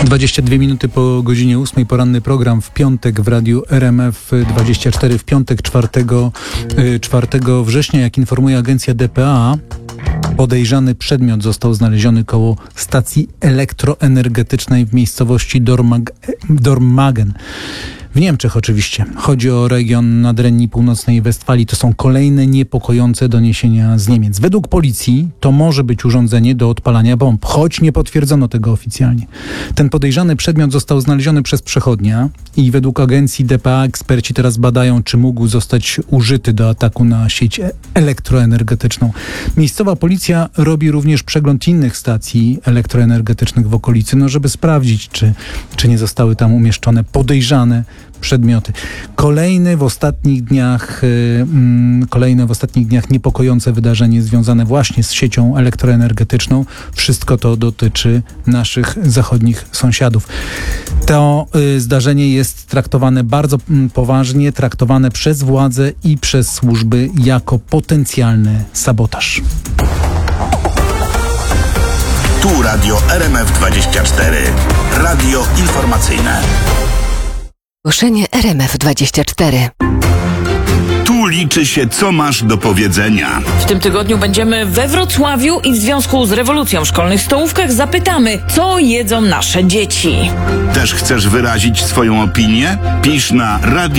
22 minuty po godzinie 8, poranny program w piątek w radiu RMF24, w piątek 4 września, jak informuje agencja dpa, podejrzany przedmiot został znaleziony koło stacji elektroenergetycznej w miejscowości Dormagen. W Niemczech oczywiście. Chodzi o region Nadrenii Północnej i Westfalii. To są kolejne niepokojące doniesienia z Niemiec. Według policji to może być urządzenie do odpalania bomb, choć nie potwierdzono tego oficjalnie. Ten podejrzany przedmiot został znaleziony przez przechodnia i według agencji dpa eksperci teraz badają, czy mógł zostać użyty do ataku na sieć elektroenergetyczną. Miejscowa policja robi również przegląd innych stacji elektroenergetycznych w okolicy, żeby sprawdzić, czy nie zostały tam umieszczone podejrzane przedmioty. Kolejne w ostatnich dniach niepokojące wydarzenie związane właśnie z siecią elektroenergetyczną. Wszystko to dotyczy naszych zachodnich sąsiadów. To zdarzenie jest traktowane bardzo poważnie, traktowane przez władze i przez służby jako potencjalny sabotaż. Tu Radio RMF24. Radio informacyjne. Ogłoszenie RMF24. Tu liczy się, co masz do powiedzenia. W tym tygodniu będziemy we Wrocławiu i w związku z rewolucją w szkolnych stołówkach zapytamy, co jedzą nasze dzieci. Też chcesz wyrazić swoją opinię? Pisz na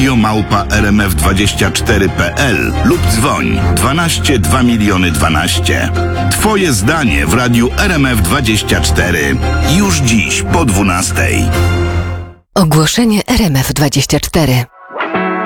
radio@rmf24.pl lub dzwoń 12 2 miliony 12. Twoje zdanie w radiu RMF24. Już dziś po 12. Ogłoszenie RMF24.